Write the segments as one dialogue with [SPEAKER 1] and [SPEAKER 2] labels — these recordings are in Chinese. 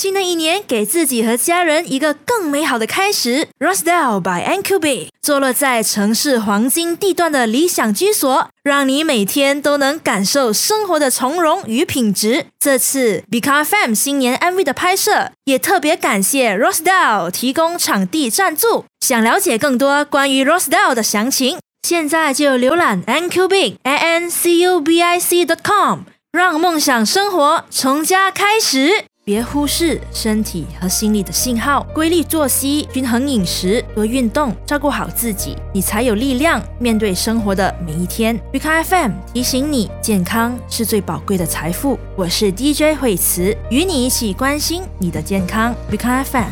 [SPEAKER 1] 新的一年，给自己和家人一个更美好的开始。Rosedale by NQB 坐落在城市黄金地段的理想居所，让你每天都能感受生活的从容与品质。这次 Bika FM 新年 MV 的拍摄，也特别感谢 Rosedale 提供场地赞助。想了解更多关于 Rosedale 的详情，现在就浏览 NQBIC.com， 让梦想生活从家开始。别忽视身体和心理的信号，规律作息，均衡饮食，多运动，照顾好自己，你才有力量面对生活的每一天。Bika FM 提醒你，健康是最宝贵的财富。我是 DJ 惠慈，与你一起关心你的健康。Bika FM。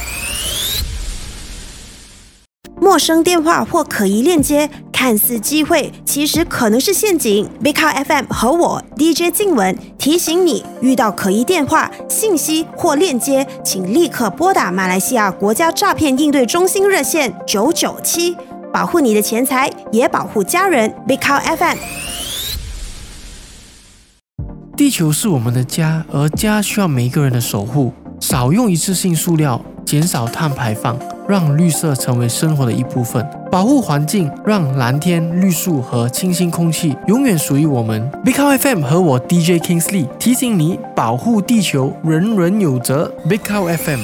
[SPEAKER 2] 陌生电话或可疑链接，看似机会，其实可能是陷阱。Bika FM 和我 DJ 静文提醒你，遇到可疑电话、信息或链接，请立刻拨打马来西亚国家诈骗应对中心热线997，保护你的钱财，也保护家人。Bika FM。
[SPEAKER 3] 地球是我们的家，而家需要每一个人的守护。少用一次性塑料，减少碳排放，让绿色成为生活的一部分，保护环境，让蓝天、绿树和清新空气永远属于我们。Bika FM 和我 DJ Kingsley 提醒你，保护地球，人人有责。Bika FM。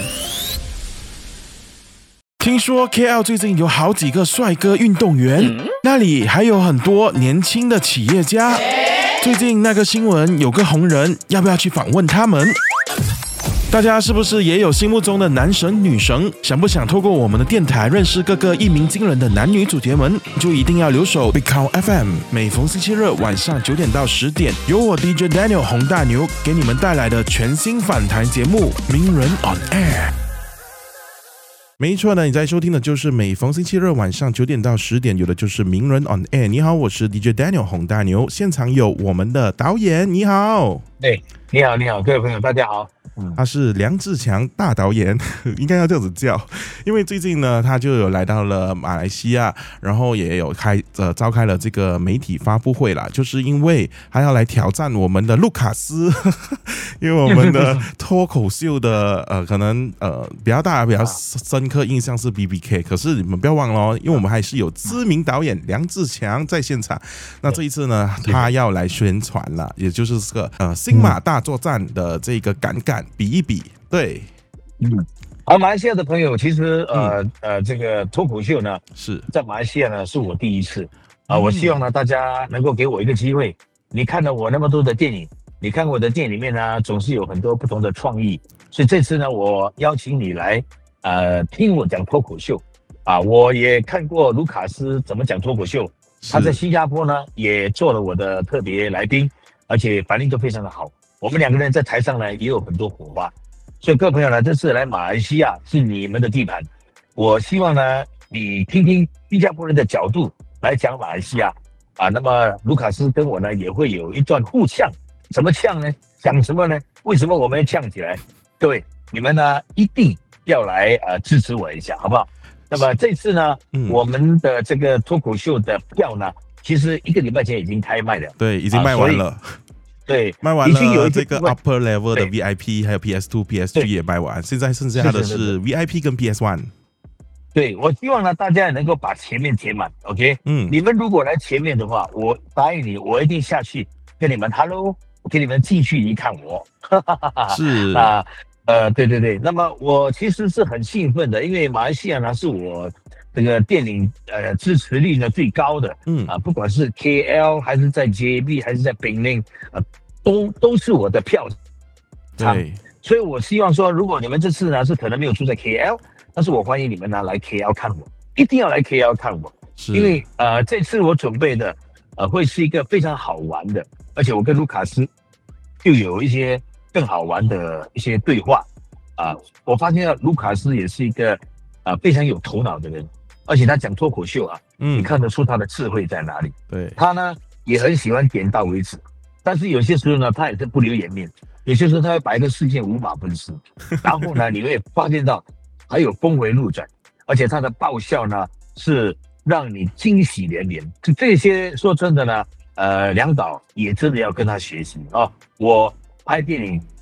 [SPEAKER 4] 听说 KL 最近有好几个帅哥运动员，那里还有很多年轻的企业家。最近那个新闻有个红人，要不要去访问他们？大家是不是也有心目中的男神女神？想不想透过我们的电台认识各个一鸣惊人的男女主角们？就一定要留守 Bika FM， 每逢星期日晚上9点到10点，由我 DJ Daniel 洪大牛给你们带来的全新访谈节目《名人 on Air》。没错呢，你在收听的就是每逢星期日晚上9点到10点，有的就是名人 on air。你好，我是 DJ Daniel 洪大牛，现场有我们的导演，你好。
[SPEAKER 5] 你好，各位朋友，大家好。
[SPEAKER 4] 他是梁志强大导演，应该要这样子叫，因为最近呢，他就有来到了马来西亚，然后也有召开了这个媒体发布会啦，就是因为他要来挑战我们的卢卡斯，因为我们的脱口秀的可能比较深刻印象是 BBK， 可是你们不要忘了哦，因为我们还是有知名导演梁志强在现场。那这一次呢，他要来宣传了，也就是这个新马大作战的这个敢比一比，对，
[SPEAKER 5] 好，马来西亚的朋友，其实这个脱口秀呢，
[SPEAKER 4] 是在
[SPEAKER 5] 马来西亚呢是我第一次我希望呢大家能够给我一个机会。你看了我那么多的电影，你看我的电影里面呢，总是有很多不同的创意，所以这次呢，我邀请你来听我讲脱口秀我也看过卢卡斯怎么讲脱口秀，他在新加坡呢也做了我的特别来宾，而且反应都非常的好。我们两个人在台上呢也有很多火花，所以各位朋友呢，这次来马来西亚是你们的地盘，我希望呢你听听新加坡人的角度来讲马来西亚那么卢卡斯跟我呢也会有一段互呛，怎么呛呢？讲什么呢？为什么我们要呛起来？各位你们呢一定要来支持我一下，好不好？那么这次呢我们的这个脱口秀的票呢，其实1个礼拜前已经开卖了，
[SPEAKER 4] 对，已经卖完了。
[SPEAKER 5] 对，
[SPEAKER 4] 卖完了这个 upper level 的 VIP， 还有 PS2、PS3 也卖完，现在剩下的是 VIP 跟 PS1。
[SPEAKER 5] 对，我希望呢大家能够把前面填满 ，OK？ 你们如果来前面的话，我答应你，我一定下去跟你们 Hello， 我给你们近距离看我。
[SPEAKER 4] 是
[SPEAKER 5] 对。那么我其实是很兴奋的，因为马来西亚呢是我这个电影支持率呢最高的，不管是 KL 还是在 JB 还是在槟榔都是我的票仓。所以我希望说，如果你们这次呢是可能没有住在 KL， 但是我欢迎你们呢来 KL 看我，一定要来 KL 看我，因为这次我准备的会是一个非常好玩的，而且我跟卢卡斯就有一些更好玩的一些对话我发现卢卡斯也是一个非常有头脑的人，而且他讲脱口秀你看得出他的智慧在哪里。
[SPEAKER 4] 对，
[SPEAKER 5] 他呢也很喜欢点到为止，但是有些时候呢他也是不留颜面，有些时候他会把一个事件五马分尸，然后呢你会发现到还有峰回路转，而且他的爆笑呢是让你惊喜连连。这些说真的呢梁导也真的要跟他学习我拍电影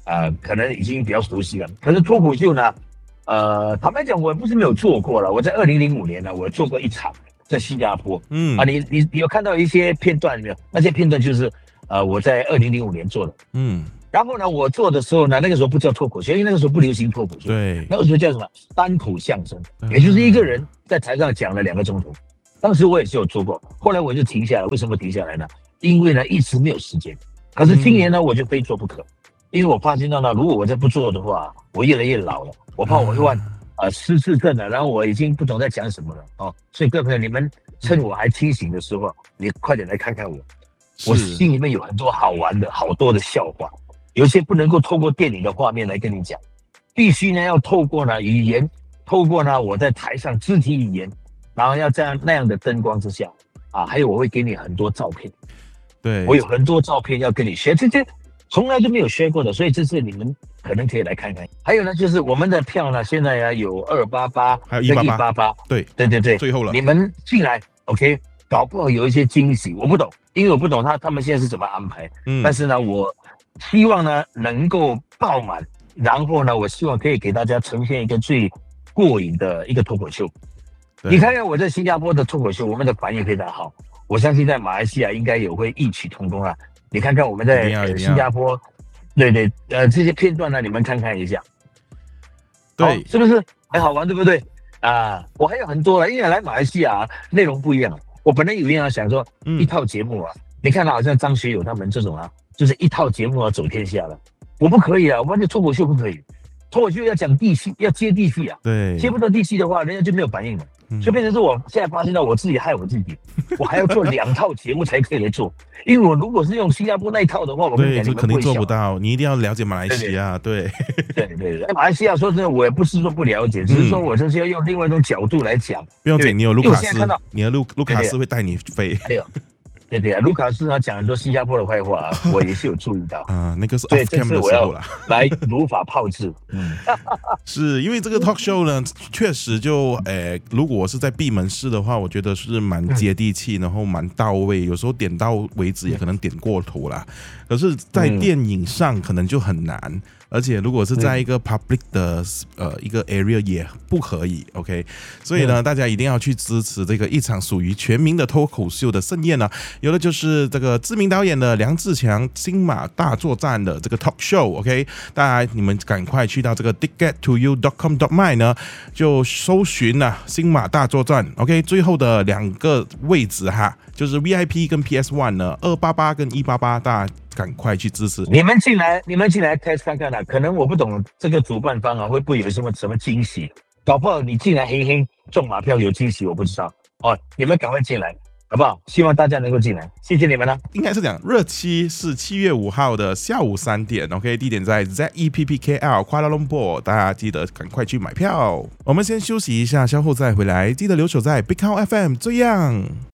[SPEAKER 5] 可能已经比较熟悉了。可是脱口秀呢，坦白讲，我不是没有做过了。我在2005年呢，我做过一场在新加坡。你有看到一些片段没有？那些片段就是我在2005年做的。然后呢，我做的时候呢，那个时候不叫脱口秀，因为那个时候不流行脱口秀。
[SPEAKER 4] 对，
[SPEAKER 5] 那个时候叫什么？单口相声，也就是一个人在台上讲了2个钟头。当时我也是有做过，后来我就停下来。为什么停下来呢？因为呢一直没有时间。可是今年呢，我就非做不可，因为我发现到呢，如果我再不做的话，我越来越老了，我怕我会患失智症了，然后我已经不懂在讲什么了哦。所以各位朋友，你们趁我还清醒的时候，你快点来看看我，我心里面有很多好玩的、好多的笑话。有些不能够透过电影的画面来跟你讲，必须呢要透过呢语言，透过呢我在台上肢体语言，然后要在那样的灯光之下还有我会给你很多照片，
[SPEAKER 4] 对，
[SPEAKER 5] 我有很多照片要跟你share，这些从来都没有share过的，所以这次你们可能可以来看看。还有呢，就是我们的票呢，现在有288，
[SPEAKER 4] 还有188，
[SPEAKER 5] 对，
[SPEAKER 4] 最后了，
[SPEAKER 5] 你们进来 ，OK， 搞不好有一些惊喜，我不懂，因为我不懂他们现在是怎么安排，但是呢，我希望呢能够爆满，然后呢，我希望可以给大家呈现一个最过瘾的一个脱口秀。你看看我在新加坡的脱口秀，我们的反应非常好，我相信在马来西亚应该也会异曲同工啊。你看看我们在新加坡，对，这些片段呢，你们看看一下，
[SPEAKER 4] 对，
[SPEAKER 5] 是不是很好玩，对不对？我还有很多了，因为来马来西亚内容不一样。我本来有点想说一套节目你看到好像张学友他们这种就是一套节目走天下了，我不可以我们的脱口秀不可以，脱口秀要讲地气，要接地气
[SPEAKER 4] 对，
[SPEAKER 5] 接不到地气的话，人家就没有反应了。就变成是我现在发现到我自己害我自己，我还要做2套节目才可以来做，因为我如果是用新加坡那一套的话，我跟你讲，
[SPEAKER 4] 就肯定做不到。你一定要了解马来西亚，对。
[SPEAKER 5] 马来西亚说真的，我也不是说不了解，只是说我就是要用另外一种角度来讲。
[SPEAKER 4] 不用紧，你有卢卡斯，你的卢卡斯会带你飞。
[SPEAKER 5] 对，卢卡斯讲很多新加坡的坏话我也是有注意到
[SPEAKER 4] 那个是
[SPEAKER 5] off
[SPEAKER 4] cam 的时候了，
[SPEAKER 5] 来如法炮制。
[SPEAKER 4] 是因为这个 talk show 呢，确实就如果我是在闭门式的话，我觉得是蛮接地气，然后蛮到位，有时候点到为止，也可能点过头啦。可是，在电影上可能就很难。而且如果是在一个 public 的一个 area 也不可以 ，OK， 所以呢，大家一定要去支持这个一场属于全民的脱口秀的盛宴呢。有的就是这个知名导演的梁志强新马大作战的这个 talk show，OK， 大家你们赶快去到这个 tickettoyou.com.my 呢，就搜寻新马大作战 ，OK， 最后的2个位置就是 VIP 跟 PS1 呢，288跟188，大家赶快去支持。
[SPEAKER 5] 你们进来 test 看看可能我不懂这个主办方会不会有什么惊喜，搞不好你进来嘿嘿中马票有惊喜，我不知道你们赶快进来好不好？希望大家能够进来，谢谢你们
[SPEAKER 4] 应该是讲日期是7月5号的下午3点 ，OK， 地点在 ZEPPKL Kuala Lumpur， 大家记得赶快去买票。我们先休息一下，稍后再回来，记得留守在 Big House FM， 这样。